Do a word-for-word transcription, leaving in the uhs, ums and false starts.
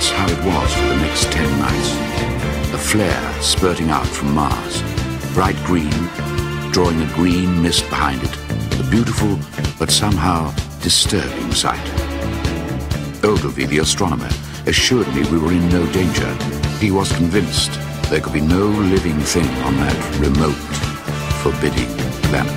that's how it was for the next ten nights. A flare spurting out from Mars, bright green, drawing a green mist behind it, a beautiful but somehow disturbing sight. Ogilvy, the astronomer, assured me we were in no danger. He was convinced there could be no living thing on that remote, forbidding planet.